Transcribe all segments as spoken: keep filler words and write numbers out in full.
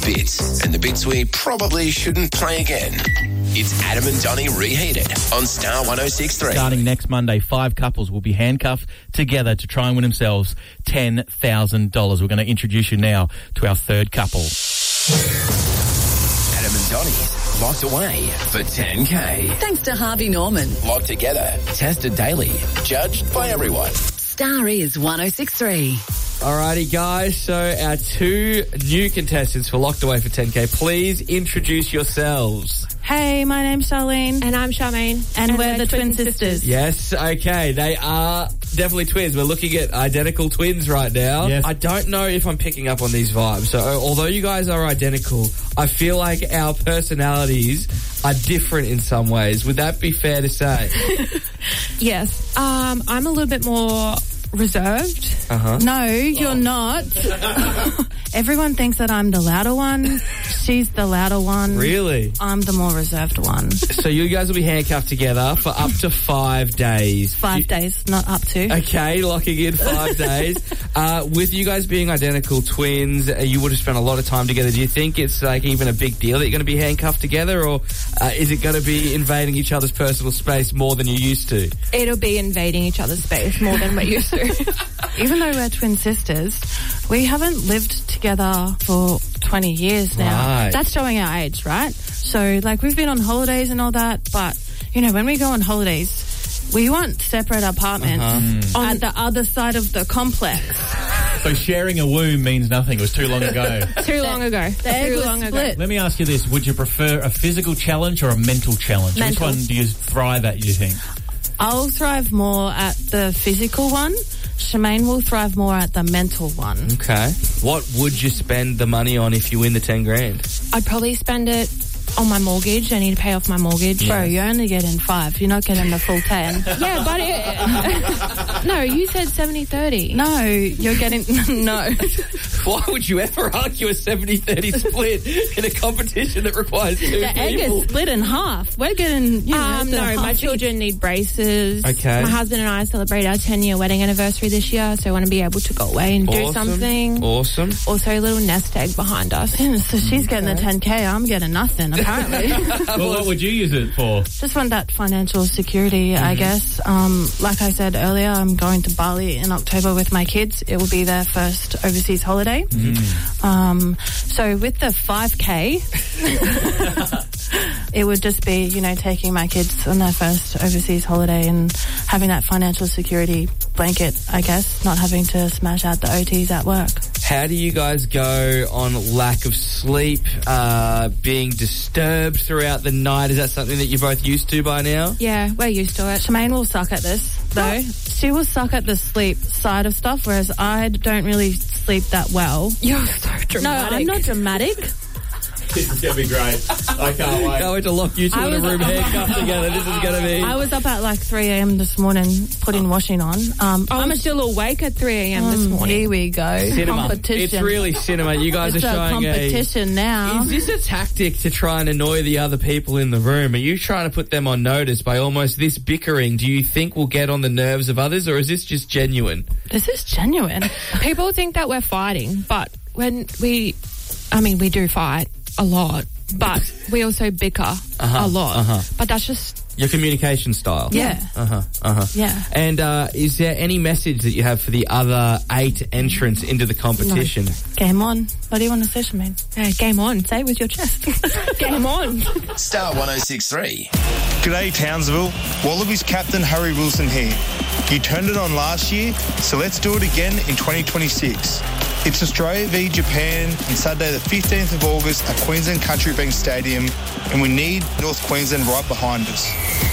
bits and the bits we probably shouldn't play again. It's Adam and Donnie Reheated on Star one oh six point three. Starting next Monday, five couples will be handcuffed together to try and win themselves ten thousand dollars. We're going to introduce you now to our third couple. Adam and Donnie's locked away for ten K. Thanks to Harvey Norman. Locked together, tested daily, judged by everyone. Star is one oh six point three. Alrighty, guys, so our two new contestants for Locked Away for ten K, please introduce yourselves. Hey, my name's Charlene. And I'm Charmaine. And, and we're, we're the twin, twin sisters. sisters. Yes, okay, they are definitely twins. We're looking at identical twins right now. Yes. I don't know if I'm picking up on these vibes. So although you guys are identical, I feel like our personalities are different in some ways. Would that be fair to say? Yes. Um, I'm a little bit more reserved. Uh-huh. No, you're Oh. not. Everyone thinks that I'm the louder one. She's the louder one. Really? I'm the more reserved one. So you guys will be handcuffed together for up to five days. Five You- days, not up to. Okay, locking in five days. Uh, with you guys being identical twins, uh, you would have spent a lot of time together. Do you think it's like even a big deal that you're going to be handcuffed together, or uh, is it going to be invading each other's personal space more than you used to? It'll be invading each other's space more than we're used to. Even though we're twin sisters, we haven't lived together for twenty years now. Right. That's showing our age, right? So, like, we've been on holidays and all that, but, you know, when we go on holidays, we want separate apartments Uh-huh. on the other side of the complex. So sharing a womb means nothing. It was too long ago. Too long ago. The egg Too was long ago. split. Let me ask you this. Would you prefer a physical challenge or a mental challenge? Mental. Which one do you thrive at, you think? I'll thrive more at the physical one. Shemaine will thrive more at the mental one. Okay. What would you spend the money on if you win the ten grand? I'd probably spend it on my mortgage. I need to pay off my mortgage. Bro, you're only getting five. You're not getting the full ten. Yeah, but it, no, you said seventy thirty. No, you're getting... No. Why would you ever argue a seventy thirty split in a competition that requires two The egg people? is split in half. We're getting, you know, Um, the no, half my each. children need braces. Okay. My husband and I celebrate our ten-year wedding anniversary this year, so I want to be able to go away and do Awesome. something. Awesome. Also, a little nest egg behind us. Yeah, so she's getting the ten K. I'm getting nothing, apparently. Well, what would you use it for? Just want that financial security, Mm-hmm. I guess. Um, like I said earlier, I'm going to Bali in October with my kids. It will be their first overseas holiday. Mm-hmm. Um, so with the five K, it would just be, you know, taking my kids on their first overseas holiday and having that financial security blanket, I guess, not having to smash out the O Ts at work. How do you guys go on lack of sleep, uh, being disturbed throughout the night? Is that something that you're both used to by now? Yeah, we're used to it. Shemaine will suck at this, though. She will suck at the sleep side of stuff, whereas I don't really sleep that well. You're so dramatic. No, I'm not dramatic. This is going to be great. I can't wait. Can't wait to lock you two I in a was- room handcuffed together. This is going to be... I was up at like three a.m. this morning putting washing on. Um, I'm still awake at three a.m. this um, morning. Here we go. Cinema. Competition. It's really cinema. You guys It's are a showing competition now. Is this a tactic to try and annoy the other people in the room? Are you trying to put them on notice by almost this bickering? Do you think will get on the nerves of others, or is this just genuine? This is genuine. People think that we're fighting, but when we, I mean, we do fight a lot, but we also bicker Uh-huh, a lot. uh-huh. But that's just, Your communication style. Yeah. Uh-huh, uh-huh. Yeah. And uh, is there any message that you have for the other eight entrants into the competition? Game on. What do you want to say, Shemaine? uh, game on. Say it with your chest. Game on. Star one oh six point three. G'day Townsville, Wallabies captain Harry Wilson here. You turned it on last year, so let's do it again in twenty twenty-six. It's Australia v Japan on Saturday the fifteenth of August at Queensland Country Bank Stadium, and we need North Queensland right behind us.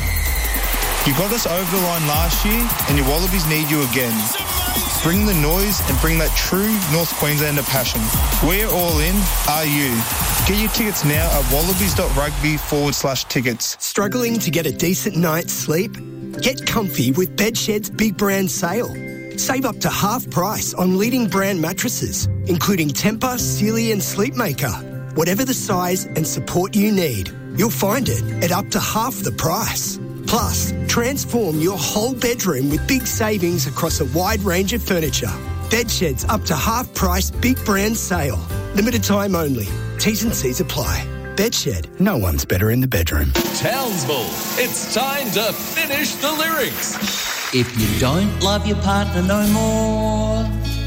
You got us over the line last year, and your Wallabies need you again. Bring the noise and bring that true North Queenslander passion. We're all in, are you? Get your tickets now at wallabies.rugby forward slash tickets. Struggling to get a decent night's sleep? Get comfy with Bedshed's big brand sale. Save up to half price on leading brand mattresses, including Tempur, Sealy and Sleepmaker. Whatever the size and support you need, you'll find it at up to half the price. Plus, transform your whole bedroom with big savings across a wide range of furniture. Bedshed's up to half price big brand sale. Limited time only. T's and C's apply. Bedshed, no one's better in the bedroom. Townsville, it's time to finish the lyrics. If you don't love your partner no more.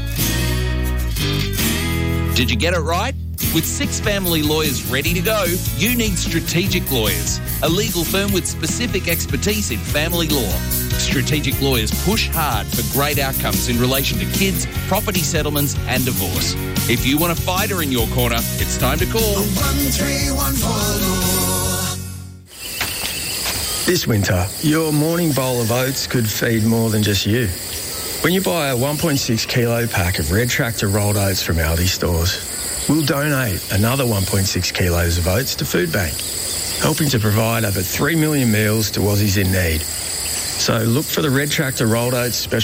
Did you get it right? With six family lawyers ready to go, you need Strategic Lawyers, a legal firm with specific expertise in family law. Strategic Lawyers push hard for great outcomes in relation to kids, property settlements and divorce. If you want a fighter in your corner, it's time to call one three one four law. This winter, your morning bowl of oats could feed more than just you. When you buy a one point six kilo pack of Red Tractor rolled oats from Aldi stores, we'll donate another one point six kilos of oats to Food Bank, helping to provide over three million meals to Aussies in need. So look for the Red Tractor rolled oats special